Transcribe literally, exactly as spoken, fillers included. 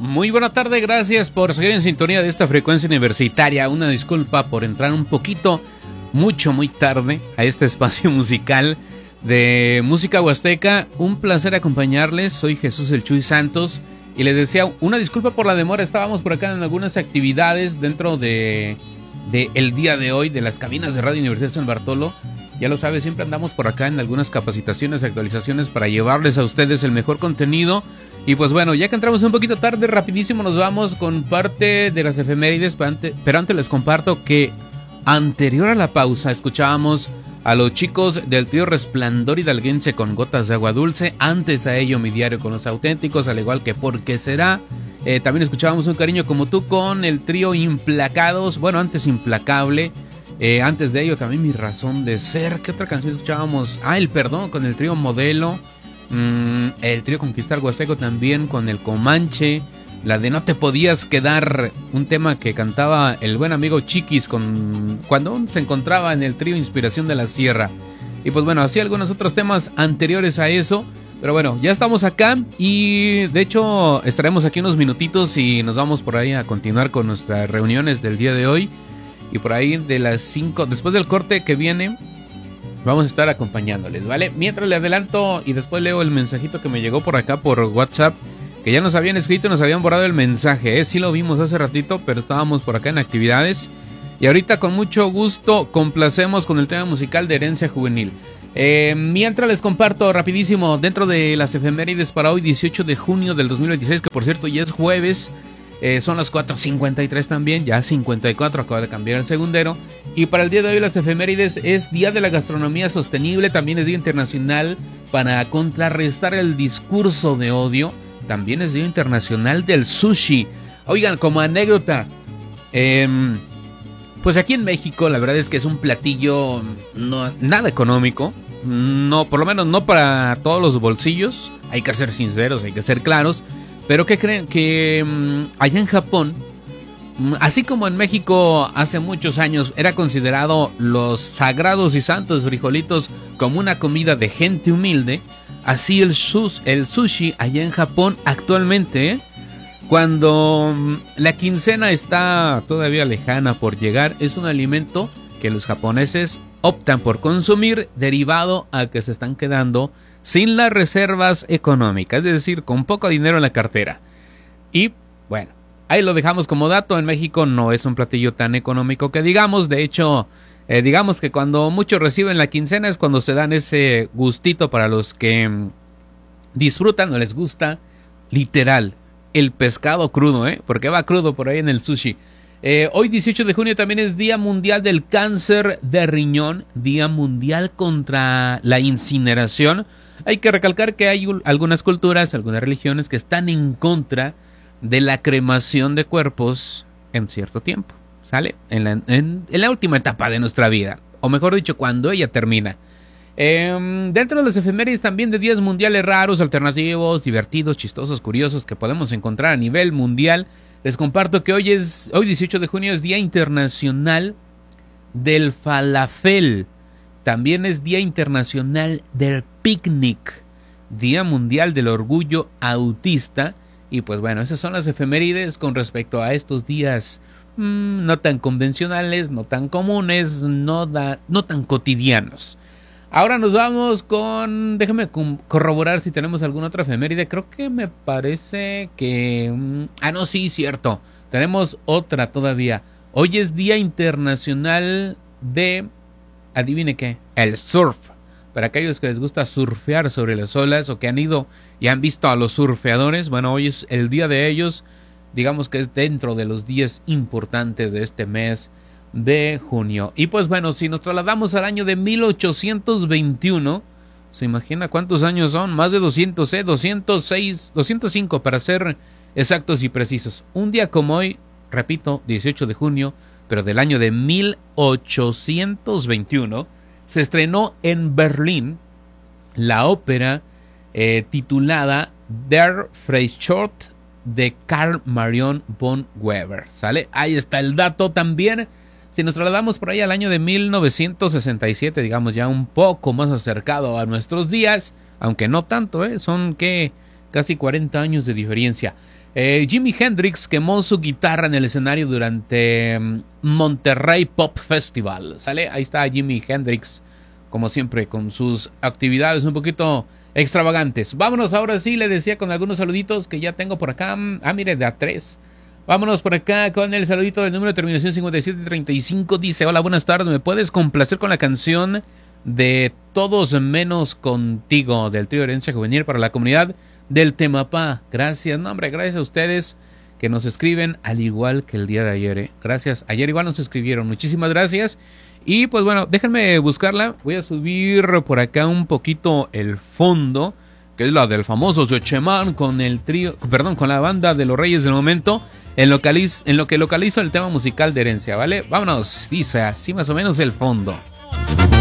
Muy buena tarde, gracias por seguir en sintonía de esta frecuencia universitaria. Una disculpa por entrar un poquito, mucho, muy tarde a este espacio musical de música huasteca. Un placer acompañarles, soy Jesús el Chuy Santos y les decía una disculpa por la demora. Estábamos por acá en algunas actividades dentro de, de el día de hoy de las cabinas de Radio Universidad de San Bartolo. Ya lo sabes, siempre andamos por acá en algunas capacitaciones, actualizaciones para llevarles a ustedes el mejor contenido. Y pues bueno, ya que entramos un poquito tarde, rapidísimo nos vamos con parte de las efemérides, pero antes les comparto que anterior a la pausa escuchábamos a los chicos del trío Resplandor Hidalguense con Gotas de Agua Dulce. Antes a ello Mi Diario con los Auténticos, al igual que ¿Por qué será? Eh, también escuchábamos Un Cariño como tú con el trío Implacados, bueno, antes Implacable. Eh, antes de ello también Mi Razón de Ser. ¿Qué otra canción escuchábamos? Ah, El Perdón con el trío Modelo. Mm, el trío Conquistar Huasteco también con el Comanche. La de No te podías quedar, un tema que cantaba el buen amigo Chiquis con, cuando se encontraba en el trío Inspiración de la Sierra. Y pues bueno, así algunos otros temas anteriores a eso. Pero bueno, ya estamos acá y de hecho estaremos aquí unos minutitos y nos vamos por ahí a continuar con nuestras reuniones del día de hoy. Y por ahí de las cinco, después del corte que viene, vamos a estar acompañándoles, ¿vale? Mientras le adelanto y después leo el mensajito que me llegó por acá por WhatsApp, que ya nos habían escrito y nos habían borrado el mensaje, ¿eh? Sí lo vimos hace ratito, pero estábamos por acá en actividades. Y ahorita con mucho gusto complacemos con el tema musical de Herencia Juvenil. Eh, mientras les comparto rapidísimo, dentro de las efemérides para hoy, dieciocho de junio del dos mil veintiséis, que por cierto ya es jueves. Eh, son las cuatro cincuenta y tres también, ya cincuenta y cuatro, acaba de cambiar el segundero. Y para el día de hoy las efemérides es Día de la Gastronomía Sostenible, también es Día Internacional para contrarrestar el discurso de odio, también es Día Internacional del Sushi. Oigan, como anécdota, eh, pues aquí en México la verdad es que es un platillo no, nada económico, no, por lo menos no para todos los bolsillos, hay que ser sinceros, hay que ser claros. Pero ¿qué creen? Que mmm, allá en Japón, mmm, así como en México hace muchos años era considerado los sagrados y santos frijolitos como una comida de gente humilde, así el, sus, el sushi allá en Japón actualmente, ¿eh? Cuando mmm, la quincena está todavía lejana por llegar, es un alimento que los japoneses optan por consumir derivado a que se están quedando sin las reservas económicas, es decir, con poco dinero en la cartera. Y bueno, ahí lo dejamos como dato. En México no es un platillo tan económico que digamos. De hecho, eh, digamos que cuando muchos reciben la quincena es cuando se dan ese gustito para los que mmm, disfrutan o les gusta, literal, el pescado crudo, ¿eh? Porque va crudo por ahí en el sushi. Eh, hoy dieciocho de junio también es Día Mundial del Cáncer de Riñón, Día Mundial contra la Incineración. Hay que recalcar que hay algunas culturas, algunas religiones que están en contra de la cremación de cuerpos en cierto tiempo, ¿sale? En la, en, en la última etapa de nuestra vida, o mejor dicho, cuando ella termina. Eh, dentro de las efemérides también de días mundiales raros, alternativos, divertidos, chistosos, curiosos que podemos encontrar a nivel mundial, les comparto que hoy es hoy dieciocho de junio es Día Internacional del Falafel. También es Día Internacional del Picnic, Día Mundial del Orgullo Autista. Y pues bueno, esas son las efemérides con respecto a estos días mmm, no tan convencionales, no tan comunes, no, da, no tan cotidianos. Ahora nos vamos con... Déjame corroborar si tenemos alguna otra efeméride. Creo que me parece que... Ah, no, sí, cierto. Tenemos otra todavía. Hoy es Día Internacional de... Adivine qué, el surf. Para aquellos que les gusta surfear sobre las olas o que han ido y han visto a los surfeadores, bueno, hoy es el día de ellos. Digamos que es dentro de los días importantes de este mes de junio. Y pues bueno, si nos trasladamos al año de mil ochocientos veintiuno, ¿se imagina cuántos años son? Más de doscientos, ¿eh? doscientos seis, doscientos cinco para ser exactos y precisos. Un día como hoy, repito, dieciocho de junio, pero del año de mil ochocientos veintiuno, se estrenó en Berlín la ópera eh, titulada Der Freischütz de Karl Marion von Weber, ¿sale? Ahí está el dato también. Si nos trasladamos por ahí al año de mil novecientos sesenta y siete, digamos ya un poco más acercado a nuestros días, aunque no tanto, ¿eh? Son que casi cuarenta años de diferencia. Eh, Jimi Hendrix quemó su guitarra en el escenario durante um, Monterrey Pop Festival. ¿Sale? Ahí está Jimi Hendrix, como siempre, con sus actividades un poquito extravagantes. Vámonos ahora sí, le decía, con algunos saluditos que ya tengo por acá. Ah, mire, de a tres. Vámonos por acá con el saludito del número de terminación cincuenta y siete treinta y cinco. Dice, hola, buenas tardes, ¿me puedes complacer con la canción de Todos Menos Contigo del trío Herencia Juvenil para la comunidad del Temapá? Gracias, no hombre, gracias a ustedes que nos escriben al igual que el día de ayer, ¿eh? Gracias, ayer igual nos escribieron, muchísimas gracias. Y pues bueno, déjenme buscarla, voy a subir por acá un poquito el fondo, que es la del famoso Xochemán con el trío, perdón, con la banda de los Reyes del Momento, en, localiz, en lo que localizo el tema musical de Herencia, ¿vale? Vámonos, dice así más o menos el fondo.